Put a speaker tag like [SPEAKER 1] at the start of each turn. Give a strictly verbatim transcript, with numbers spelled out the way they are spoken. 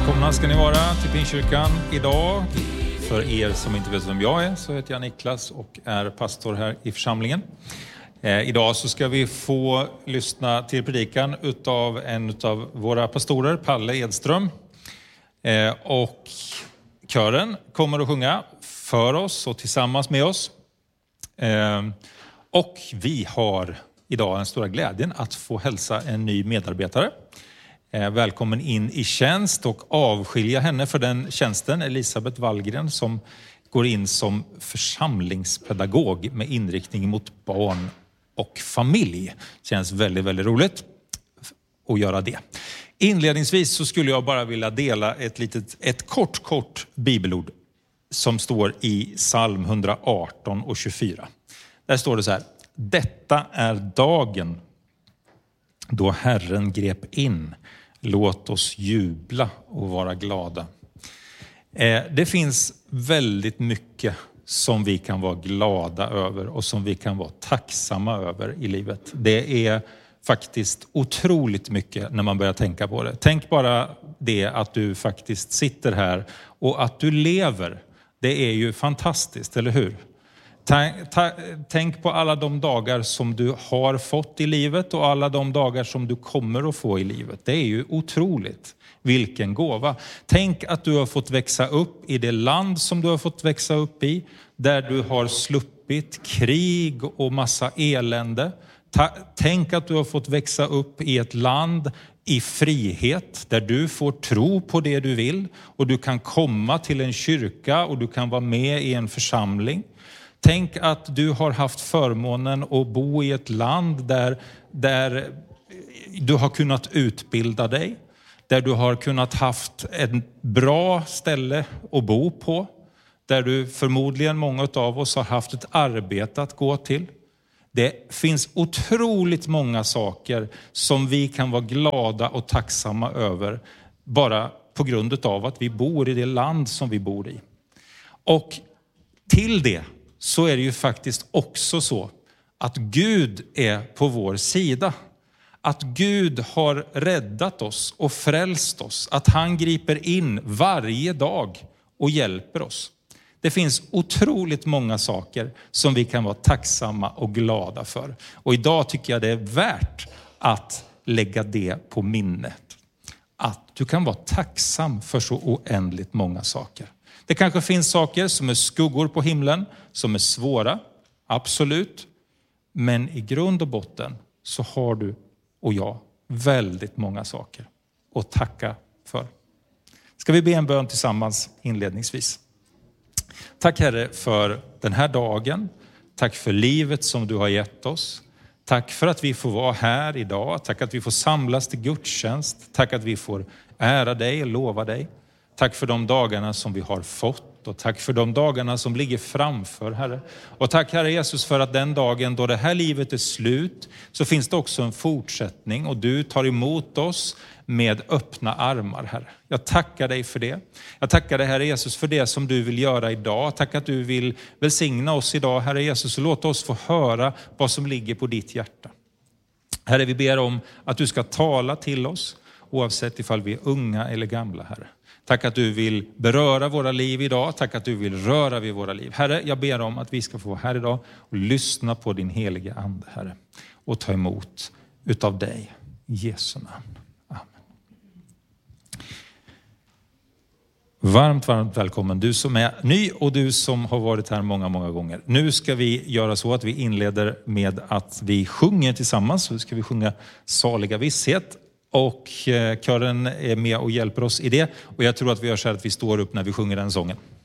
[SPEAKER 1] Välkomna ska ni vara till Pingstkyrkan idag. För er som inte vet vem jag är så heter jag Niklas och är pastor här i församlingen. Eh, idag så ska vi få lyssna till predikan utav en av våra pastorer, Palle Edström. Eh, och kören kommer att sjunga för oss och tillsammans med oss. Eh, och vi har idag den stora glädjen att få hälsa en ny medarbetare. Eh, välkommen in i tjänst och avskilja henne för den tjänsten, Elisabeth Wallgren, som går in som församlingspedagog med inriktning mot barn och familj. Känns väldigt, väldigt roligt att göra det. Inledningsvis så skulle jag bara vilja dela ett litet, ett kort, kort bibelord som står i psalm hundraarton och tjugofyra. Där står det så här: detta är dagen då Herren grep in. Låt oss jubla och vara glada. Eh, det finns väldigt mycket som vi kan vara glada över och som vi kan vara tacksamma över i livet. Det är faktiskt otroligt mycket när man börjar tänka på det. Tänk bara det att du faktiskt sitter här och att du lever. Det är ju fantastiskt, eller hur? Tänk på alla de dagar som du har fått i livet och alla de dagar som du kommer att få i livet. Det är ju otroligt. Vilken gåva. Tänk att du har fått växa upp i det land som du har fått växa upp i. Där du har sluppit krig och massa elände. Tänk att du har fått växa upp i ett land i frihet. Där du får tro på det du vill. Och du kan komma till en kyrka och du kan vara med i en församling. Tänk att du har haft förmånen att bo i ett land där, där du har kunnat utbilda dig. Där du har kunnat haft ett bra ställe att bo på. Där du förmodligen många av oss har haft ett arbete att gå till. Det finns otroligt många saker som vi kan vara glada och tacksamma över. Bara på grund av att vi bor i det land som vi bor i. Och till det så är det ju faktiskt också så att Gud är på vår sida. Att Gud har räddat oss och frälst oss. Att han griper in varje dag och hjälper oss. Det finns otroligt många saker som vi kan vara tacksamma och glada för. Och idag tycker jag det är värt att lägga det på minnet. Att du kan vara tacksam för så oändligt många saker. Det kanske finns saker som är skuggor på himlen, som är svåra, absolut. Men i grund och botten så har du och jag väldigt många saker att tacka för. Ska vi be en bön tillsammans inledningsvis? Tack Herre för den här dagen. Tack för livet som du har gett oss. Tack för att vi får vara här idag. Tack att vi får samlas till gudstjänst. Tack att vi får ära dig och lova dig. Tack för de dagarna som vi har fått och tack för de dagarna som ligger framför, Herre. Och tack Herre Jesus för att den dagen då det här livet är slut så finns det också en fortsättning och du tar emot oss med öppna armar, Herre. Jag tackar dig för det. Jag tackar dig Herre Jesus för det som du vill göra idag. Tack att du vill välsigna oss idag, Herre Jesus, och låt oss få höra vad som ligger på ditt hjärta. Herre, vi ber om att du ska tala till oss oavsett ifall vi är unga eller gamla, Herre. Tack att du vill beröra våra liv idag. Tack att du vill röra vid våra liv. Herre, jag ber om att vi ska få vara här idag och lyssna på din heliga ande, Herre. Och ta emot utav dig. I Jesu namn. Amen. Varmt, varmt välkommen du som är ny och du som har varit här många, många gånger. Nu ska vi göra så att vi inleder med att vi sjunger tillsammans. Så ska vi sjunga Saliga visshet. Och kören är med och hjälper oss i det. Och jag tror att vi gör så här att vi står upp när vi sjunger den sången.